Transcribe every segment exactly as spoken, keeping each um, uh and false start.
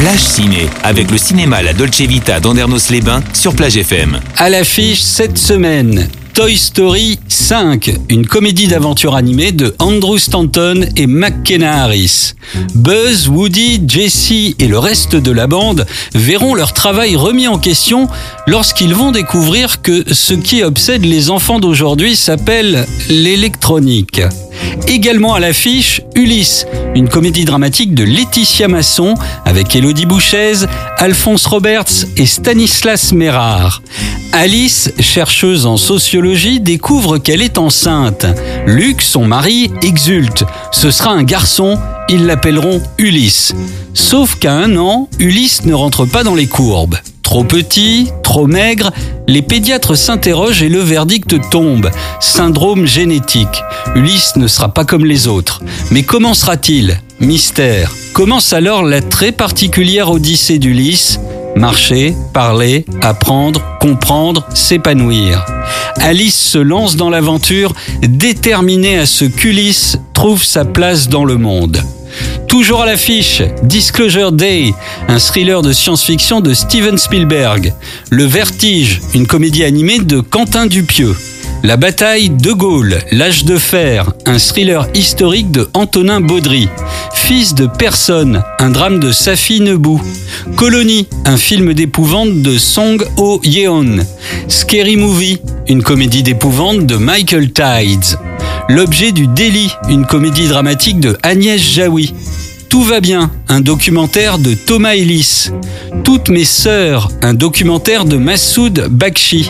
Plage Ciné, avec le cinéma La Dolce Vita d'Andernos-les-Bains sur Plage F M. À l'affiche cette semaine, Toy Story cinq, une comédie d'aventure animée de Andrew Stanton et McKenna Harris. Buzz, Woody, Jessie et le reste de la bande verront leur travail remis en question lorsqu'ils vont découvrir que ce qui obsède les enfants d'aujourd'hui s'appelle l'électronique. Également à l'affiche, Ulysse, une comédie dramatique de Laetitia Masson avec Élodie Bouchez, Alphonse Roberts et Stanislas Mérard. Alice, chercheuse en sociologie, découvre qu'elle est enceinte. Luc, son mari, exulte. Ce sera un garçon, ils l'appelleront Ulysse. Sauf qu'à un an, Ulysse ne rentre pas dans les courbes. Trop petit, trop maigre, les pédiatres s'interrogent et le verdict tombe. Syndrome génétique. Ulysse ne sera pas comme les autres. Mais comment sera-t-il ? Mystère. Commence alors la très particulière odyssée d'Ulysse. Marcher, parler, apprendre, comprendre, s'épanouir. Alice se lance dans l'aventure, déterminée à ce qu'Ulysse trouve sa place dans le monde. Toujours à l'affiche, Disclosure Day, un thriller de science-fiction de Steven Spielberg. Le Vertige, une comédie animée de Quentin Dupieux. La bataille de Gaulle, l'âge de fer, un thriller historique de Antonin Baudry. Fils de personne, un drame de Safi Nebou. Colonie, un film d'épouvante de Song Ho-yeon. Scary Movie, une comédie d'épouvante de Michael Tides. L'objet du délit, une comédie dramatique de Agnès Jaoui. Tout va bien, un documentaire de Thomas Ellis. Toutes mes sœurs, un documentaire de Massoud Bakshi.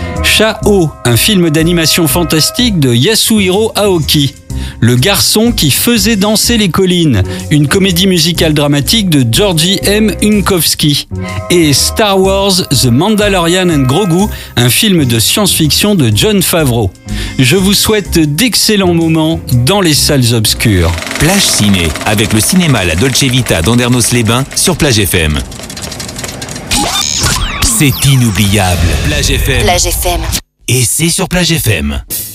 Chao, un film d'animation fantastique de Yasuhiro Aoki. Le garçon qui faisait danser les collines, une comédie musicale dramatique de Georgi M. Unkowski. Et Star Wars The Mandalorian and Grogu, un film de science-fiction de Jon Favreau. Je vous souhaite d'excellents moments dans les salles obscures. Plage Ciné, avec le cinéma La Dolce Vita d'Andernos-les-Bains sur Plage F M. C'est inoubliable. Plage F M. Plage F M. Et c'est sur Plage F M.